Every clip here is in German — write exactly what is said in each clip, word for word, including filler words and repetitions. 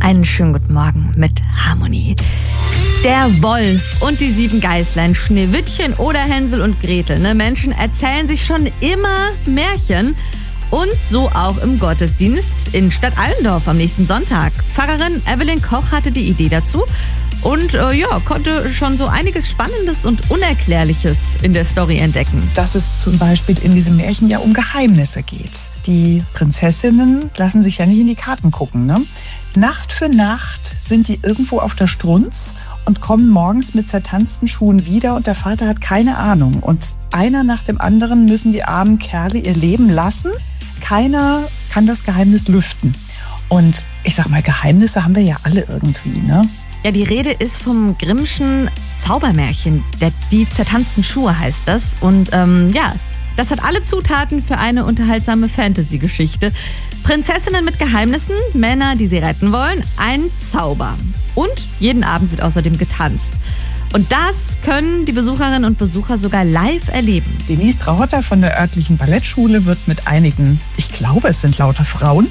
Einen schönen guten Morgen mit Harmonie. Der Wolf und die sieben Geißlein, Schneewittchen oder Hänsel und Gretel. Ne? Menschen erzählen sich schon immer Märchen. Und so auch im Gottesdienst in Stadt Allendorf am nächsten Sonntag. Pfarrerin Evelyn Koch hatte die Idee dazu und äh, ja, konnte schon so einiges Spannendes und Unerklärliches in der Story entdecken. Dass es zum Beispiel in diesem Märchen ja um Geheimnisse geht. Die Prinzessinnen lassen sich ja nicht in die Karten gucken, ne? Nacht für Nacht sind die irgendwo auf der Strunz und kommen morgens mit zertanzten Schuhen wieder und der Vater hat keine Ahnung. Und einer nach dem anderen müssen die armen Kerle ihr Leben lassen. Keiner kann das Geheimnis lüften. Und ich sag mal, Geheimnisse haben wir ja alle irgendwie, ne? Ja, die Rede ist vom Grimmschen Zaubermärchen. Der, die zertanzten Schuhe heißt das. Und ähm, ja, das hat alle Zutaten für eine unterhaltsame Fantasy-Geschichte. Prinzessinnen mit Geheimnissen, Männer, die sie retten wollen, ein Zauber. Und jeden Abend wird außerdem getanzt. Und das können die Besucherinnen und Besucher sogar live erleben. Denise Trahotter von der örtlichen Ballettschule wird mit einigen, ich glaube es sind lauter Frauen,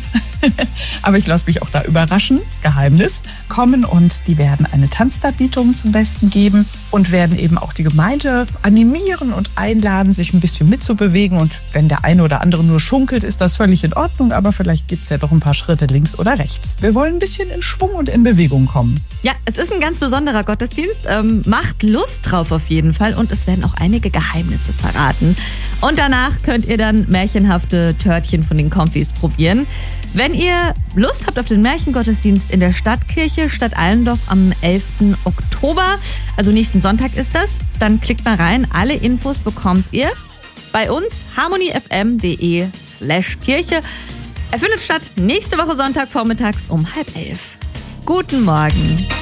aber ich lasse mich auch da überraschen, Geheimnis, kommen und die werden eine Tanzdarbietung zum Besten geben und werden eben auch die Gemeinde animieren und einladen, sich ein bisschen mitzubewegen. Und wenn der eine oder andere nur schunkelt, ist das völlig in Ordnung, aber vielleicht gibt es ja doch ein paar Schritte links oder rechts. Wir wollen ein bisschen in Schwung und in Bewegung kommen. Ja, es ist ein ganz besonderer Gottesdienst. Ähm, macht Lust drauf auf jeden Fall und es werden auch einige Geheimnisse verraten. Und danach könnt ihr dann märchenhafte Törtchen von den Konfis probieren. Wenn ihr Lust habt auf den Märchengottesdienst in der Stadtkirche Stadt Allendorf am elften Oktober, also nächsten Sonntag ist das, dann klickt mal rein. Alle Infos bekommt ihr bei uns harmoniefm.de slash Kirche. Er findet statt nächste Woche Sonntag vormittags um halb elf. Guten Morgen.